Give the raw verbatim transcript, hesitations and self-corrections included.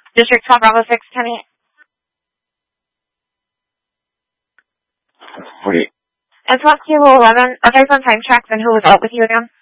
District twelve, Bravo six, ten eight. forty-eight. And twelve, Kilo eleven, are guys on time tracks and who was out with you again?